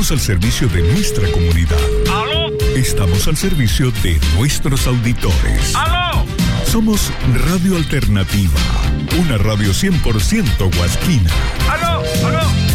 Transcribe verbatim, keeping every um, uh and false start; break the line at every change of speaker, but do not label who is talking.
estamos al servicio de nuestra comunidad.
¿Aló?
Estamos al servicio de nuestros auditores.
¡Aló!
Somos Radio Alternativa, una radio cien por ciento huasquina.
¡Aló! ¡Aló!